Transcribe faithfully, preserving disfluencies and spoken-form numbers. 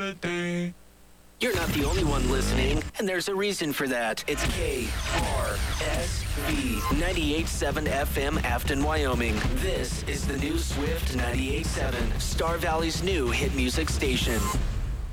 day. You're not the only one listening, and there's a reason for that. It's K R S V ninety-eight point seven F M, Afton, Wyoming. This is the new Swift ninety-eight point seven, Star Valley's new hit music station.